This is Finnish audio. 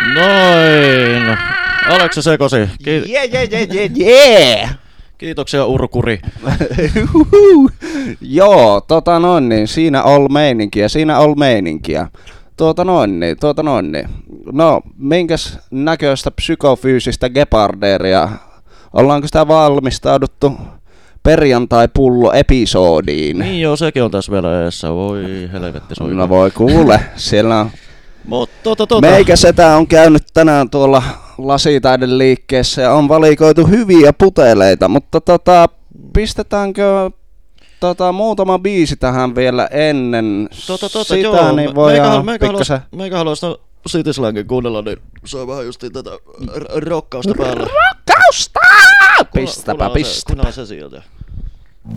Noin. Aleksi Sekosi. Yeah. Kiitoksia Urkuri. Joo, niin, siinä on meininkiä. Niin. No, minkäs näköistä psykofyysistä geparderia? Ollaanko sitä valmistauduttu perjantai-pullo-episodiin? Niin joo, sekin on tässä vielä eessä. Voi helvetti soimaan. No voi kuule, siellä on... Mutta Meikä setä on käynyt tänään tuolla lasitaiden liikkeessä ja on valikoitu hyviä puteleita, mutta pistetäänkö muutama biisi tähän vielä ennen sitä, joo, niin voidaan pikkasen... Meikä haluaisi City Slangin kuunnella, niin se on vähän justiin tätä rokkausta päällä. Rokkausta! Pistäpä. Kuunnellaan se sieltä.